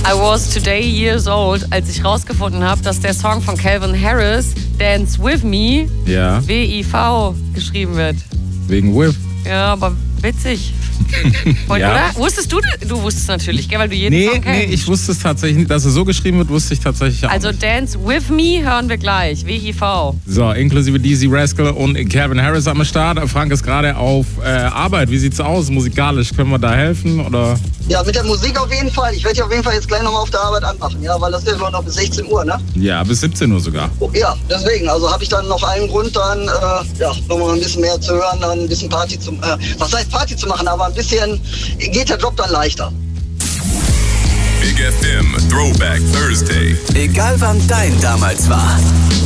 I was today years old, als ich rausgefunden habe, dass der Song von Calvin Harris, Dance With Me, W-I-V geschrieben wird. Wegen With. Ja, aber witzig. Und, Ja. Oder? Wusstest du? Du wusstest natürlich, gell, weil du jeden Song kennst. Nee, ich wusste es tatsächlich nicht. Dass es so geschrieben wird, wusste ich tatsächlich auch Also nicht. Dance With Me hören wir gleich. W-I-V. So, inklusive Dizzy Rascal und Calvin Harris am Start. Frank ist gerade auf Arbeit. Wie sieht's aus musikalisch? Können wir da helfen? Oder? Ja, mit der Musik auf jeden Fall. Ich werde die auf jeden Fall jetzt gleich nochmal auf der Arbeit anmachen, ja, weil das ist ja noch bis 16 Uhr, ne? Ja, bis 17 Uhr sogar. Oh, ja, deswegen, also habe ich dann noch einen Grund, dann nochmal ein bisschen mehr zu hören, dann ein bisschen Party zu was heißt Party zu machen, aber ein bisschen geht der Job dann leichter. Big FM Throwback Thursday. Egal wann dein damals war.